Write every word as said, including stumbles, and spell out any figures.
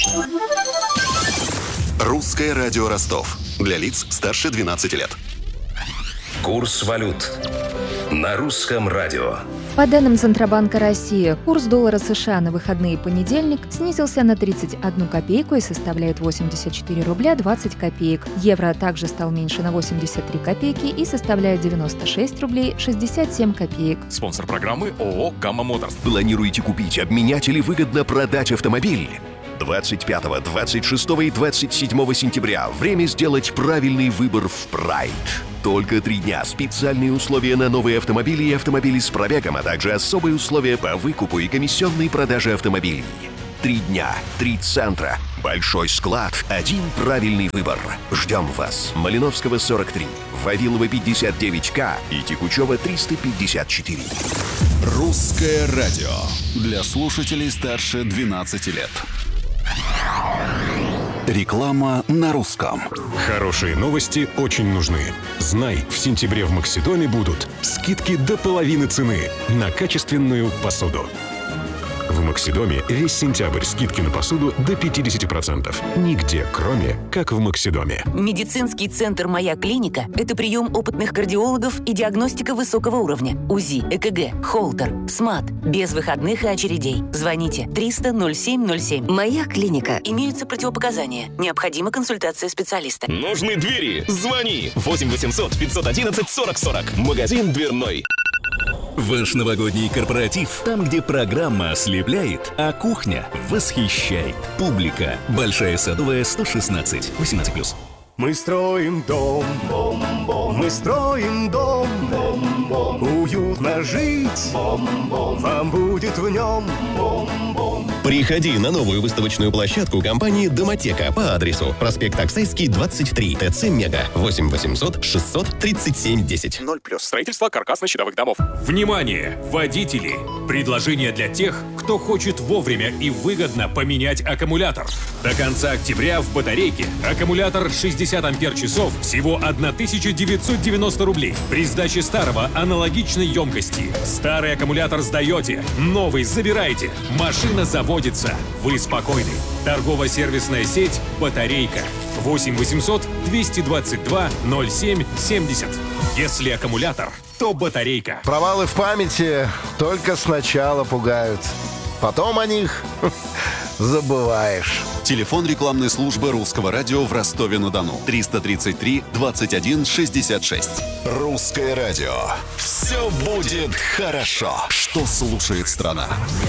Русское радио Ростов. Для лиц старше двенадцати лет. Курс валют на русском радио. По данным Центробанка России, курс доллара США на выходные понедельник снизился на тридцать одну копейку и составляет восемьдесят четыре рубля двадцать копеек. Евро также стал меньше на восемьдесят три копейки и составляет девяносто шесть рублей шестьдесят семь копеек. Спонсор программы ООО «Гамма Моторс». Планируете купить, обменять или выгодно продать автомобиль? двадцать пятого, двадцать шестого и двадцать седьмого сентября время сделать правильный выбор в Прайд. Только три дня. Специальные условия на новые автомобили и автомобили с пробегом, а также особые условия по выкупу и комиссионной продаже автомобилей. Три дня, три центра, большой склад, один правильный выбор. Ждем вас. Малиновского сорок три, Вавилова пятьдесят девять К и Текучева триста пятьдесят четыре. Русское радио для слушателей старше двенадцати лет. Реклама на русском. Хорошие новости очень нужны. Знай, в сентябре в Максидоме будут скидки до половины цены на качественную посуду. В Максидоме весь сентябрь скидки на посуду до пятьдесят процентов. Нигде, кроме как в Максидоме. Медицинский центр «Моя клиника» — это прием опытных кардиологов и диагностика высокого уровня. УЗИ, ЭКГ, холтер, СМАТ. Без выходных и очередей. Звоните триста ноль семь ноль семь. «Моя клиника». Имеются противопоказания. Необходима консультация специалиста. Нужны двери? Звони. восемь восемьсот пятьсот одиннадцать сорок сорок. Магазин дверной. Ваш новогодний корпоратив, там, где программа ослепляет, а кухня восхищает. Публика. Большая Садовая, сто шестнадцать. восемнадцать плюс. Мы строим дом, бом-бом. Мы строим дом, бом-бом. Уютно жить, бом-бом. Вам будет в нем, бом-бом. Приходи на новую выставочную площадку компании «Домотека» по адресу проспект Оксайский, двадцать три, ТЦ «Мега», восемь восемьсот шестьсот тридцать семь десять. ноль плюс. Строительство каркасно-щитовых домов. Внимание, водители! Предложение для тех, кто хочет вовремя и выгодно поменять аккумулятор. До конца октября в батарейке аккумулятор шестьдесят ампер-часов всего тысяча девятьсот девяносто рублей. При сдаче старого аналогичной емкости. Старый аккумулятор сдаете, новый забираете. Машина заводится. Вы спокойны. Торгово-сервисная сеть «Батарейка». восемь восемьсот двести двадцать два ноль семь семьдесят. Если аккумулятор, то батарейка. Провалы в памяти только сначала пугают. Потом о них забываешь. Телефон рекламной службы Русского радио в Ростове-на-Дону. триста тридцать три двадцать один шестьдесят шесть. Русское радио. Все будет хорошо. Что слушает страна?